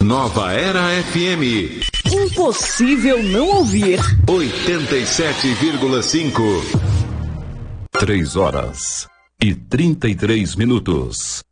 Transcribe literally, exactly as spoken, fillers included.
Nova Era F M. Impossível não ouvir. oitenta e sete vírgula cinco. Três horas e trinta e três minutos.